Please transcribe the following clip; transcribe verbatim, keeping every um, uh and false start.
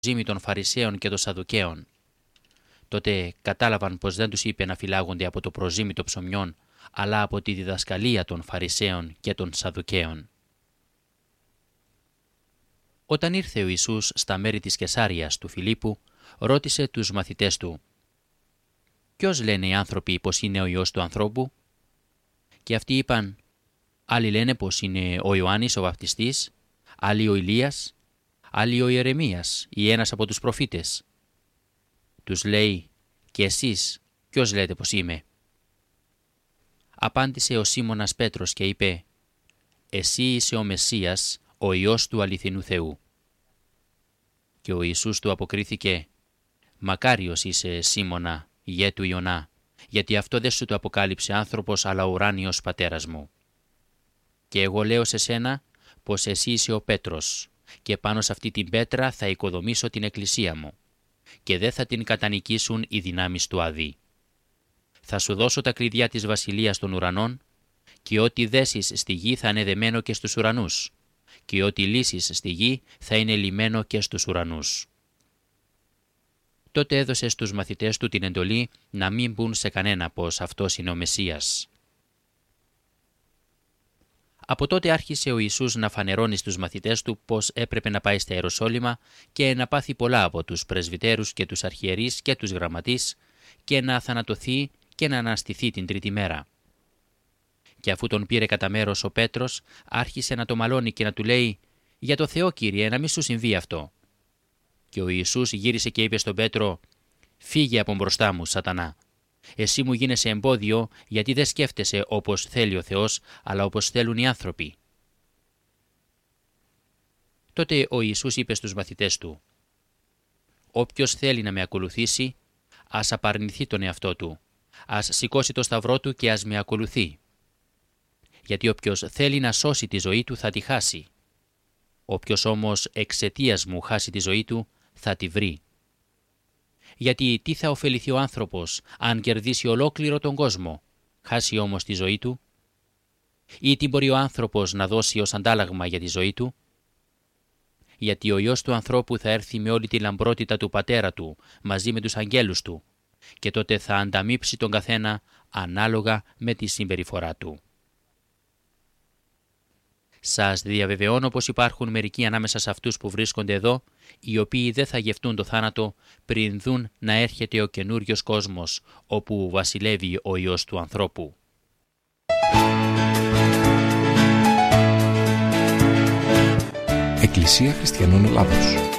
προζήμη των Φαρισαίων και των Σαδουκαίων. Τότε κατάλαβαν πως δεν τους είπε να φυλάγονται από το προζήμι των ψωμιών, αλλά από τη διδασκαλία των Φαρισαίων και των Σαδουκαίων. Όταν ήρθε ο Ιησούς στα μέρη της Κεσάριας του Φιλίππου, ρώτησε τους μαθητές του: «Ποιος λένε οι άνθρωποι πως είναι ο Υιός του ανθρώπου?» Και αυτοί είπαν: «Άλλοι λένε πως είναι ο Ιωάννης ο Βαπτιστής, άλλοι ο Ηλίας, άλλοι ο Ιερεμίας ή ένας από τους προφήτες». Τους λέει: «Και εσείς ποιος λέτε πως είμαι?» Απάντησε ο Σίμωνας Πέτρος και είπε: «Εσύ είσαι ο Μεσσίας, ο Υιός του αληθινού Θεού». Και ο Ιησούς του αποκρίθηκε: «Μακάριος είσαι, Σίμωνα, γιε του Ιωνά, γιατί αυτό δεν σου το αποκάλυψε άνθρωπος, αλλά ο ουράνιος πατέρας μου. Και εγώ λέω σε σένα πως εσύ είσαι ο Πέτρος, και πάνω σε αυτή την πέτρα θα οικοδομήσω την εκκλησία μου, και δεν θα την κατανικήσουν οι δυνάμεις του Αδί. Θα σου δώσω τα κλειδιά της βασιλείας των ουρανών, και ό,τι δέσεις στη γη θα είναι δεμένο και στους ουρανούς, και ό,τι λύσεις στη γη θα είναι λυμένο και στους ουρανούς». Τότε έδωσε στους μαθητές του την εντολή να μην πουν σε κανένα πως αυτός είναι ο Μεσσίας. Από τότε άρχισε ο Ιησούς να φανερώνει στους μαθητές του πως έπρεπε να πάει στα Ιεροσόλυμα και να πάθει πολλά από τους πρεσβυτέρους και τους αρχιερείς και τους γραμματείς, και να θανατωθεί και να αναστηθεί την τρίτη μέρα. Και αφού τον πήρε κατά μέρος ο Πέτρος, άρχισε να το μαλώνει και να του λέει: «Για το Θεό, Κύριε, να μη σου συμβεί αυτό». Και ο Ιησούς γύρισε και είπε στον Πέτρο: «Φύγε από μπροστά μου, Σατανά. Εσύ μου γίνεσαι εμπόδιο, γιατί δεν σκέφτεσαι όπως θέλει ο Θεός, αλλά όπως θέλουν οι άνθρωποι». Τότε ο Ιησούς είπε στους μαθητές του: «Όποιος θέλει να με ακολουθήσει, ας απαρνηθεί τον εαυτό του, ας σηκώσει το σταυρό του και ας με ακολουθεί. Γιατί όποιος θέλει να σώσει τη ζωή του θα τη χάσει. Όποιος όμως εξαιτίας μου χάσει τη ζωή του, θα τη βρει. Γιατί τι θα ωφεληθεί ο άνθρωπος αν κερδίσει ολόκληρο τον κόσμο, χάσει όμως τη ζωή του? Ή τι μπορεί ο άνθρωπος να δώσει ως αντάλλαγμα για τη ζωή του? Γιατί ο Υιός του ανθρώπου θα έρθει με όλη τη λαμπρότητα του Πατέρα του, μαζί με τους αγγέλους του, και τότε θα ανταμείψει τον καθένα ανάλογα με τη συμπεριφορά του». Σας διαβεβαιώνω πως υπάρχουν μερικοί ανάμεσα σε αυτούς που βρίσκονται εδώ, οι οποίοι δεν θα γευτούν το θάνατο πριν δουν να έρχεται ο καινούριος κόσμος, όπου βασιλεύει ο Υιός του ανθρώπου. Εκκλησία Χριστιανών Ελλάδος.